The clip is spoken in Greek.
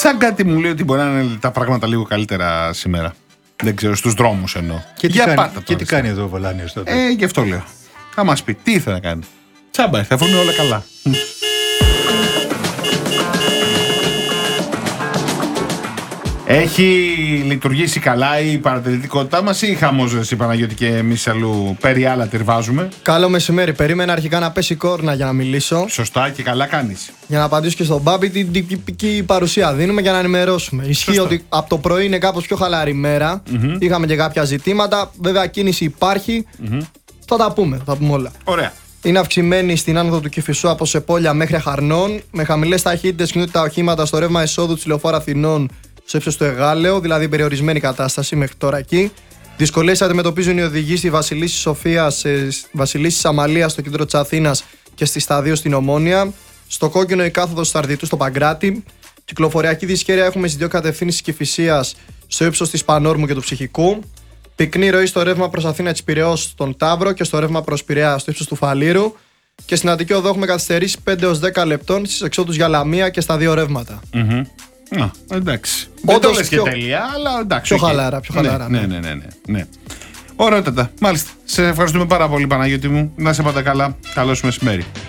Σαν κάτι μου λέει ότι μπορεί να είναι τα πράγματα λίγο καλύτερα σήμερα. Δεν ξέρω, στους δρόμους εννοώ. Και τι κάνει εδώ ο Βολάνιος τότε? Γι' αυτό λέω. Θα μας πει τι ήθελε να κάνει. Τσάμπα, θα βρουν όλα καλά. Έχει λειτουργήσει καλά η παρατηρητικότητά μας ή χαμός εσύ Παναγιώτη και εμείς αλλού περί άλλα τυρβάζουμε? Καλό μεσημέρι. Περίμενα αρχικά να πέσει κόρνα για να μιλήσω. Σωστά και καλά κάνεις. Για να απαντήσω και στον Μπάμπη, την τυπική παρουσία δίνουμε για να ενημερώσουμε. Ισχύει ότι από το πρωί είναι κάπως πιο χαλαρή μέρα. Είχαμε και κάποια ζητήματα. Βέβαια, κίνηση υπάρχει. Θα τα πούμε όλα. Ωραία. Είναι αυξημένη στην άνοδο του Κηφισού από Σεπόλια μέχρι Αχαρνών. Με χαμηλές ταχύτητες κινούνται τα οχήματα στο ρεύμα εσόδου της Λεωφόρου Αθηνών στο ύψος του Εγάλεου, δηλαδή περιορισμένη κατάσταση μέχρι τώρα εκεί. Δυσκολίες αντιμετωπίζουν οι οδηγοί στη Βασιλίσσης Σοφίας, Βασιλίσσης Αμαλίας στο κέντρο της Αθήνας και στη Σταδίου στην Ομόνια. Στο κόκκινο η κάθοδος Σταρδιτού στο Παγκράτη. Κυκλοφοριακή δυσχέρεια έχουμε στις δύο κατευθύνσεις Κηφισίας στο ύψος της Πανόρμου και του Ψυχικού. Πυκνή ροή στο ρεύμα προς Αθήνα της Πειραιώς στον Ταύρο και στο ρεύμα προς Πειραιά στο ύψος του Φαλήρου. Και στην Αττική Οδό έχουμε καθυστερήσει 5 έως 10 λεπτών στις εξόδους για Λαμία και στα δύο ρεύματα. Εντάξει. Δεν το λες και τέλεια, αλλά εντάξει. Πιο χαλάρα. Ναι. Ωραιότατα. Μάλιστα. Σε ευχαριστούμε πάρα πολύ, Παναγιώτη μου. Να είσαι πάντα καλά. Καλό σου μεσημέρι.